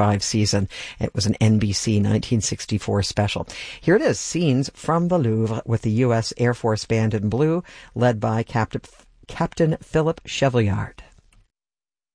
1965 season. It was an NBC 1964 special. Here it is, Scenes from the Louvre, with the U.S. Air Force Band in blue, led by Captain Philip Chevaliard.